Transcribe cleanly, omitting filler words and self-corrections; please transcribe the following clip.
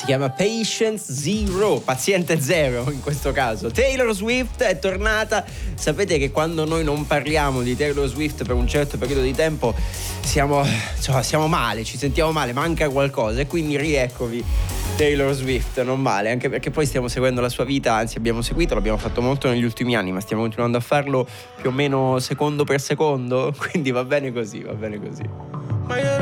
si chiama Patience Zero, paziente zero in questo caso. Taylor Swift è tornata. Sapete che quando noi non parliamo di Taylor Swift per un certo periodo di tempo siamo male, ci sentiamo male, manca qualcosa, e quindi rieccovi Taylor Swift, non male, anche perché poi stiamo seguendo la sua vita, anzi l'abbiamo fatto molto negli ultimi anni, ma stiamo continuando a farlo più o meno secondo per secondo, quindi va bene così.